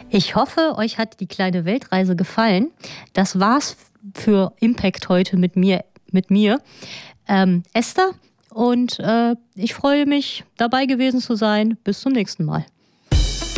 Ich hoffe, euch hat die kleine Weltreise gefallen. Das war's für Impact heute mit mir, Esther. Und ich freue mich, dabei gewesen zu sein. Bis zum nächsten Mal.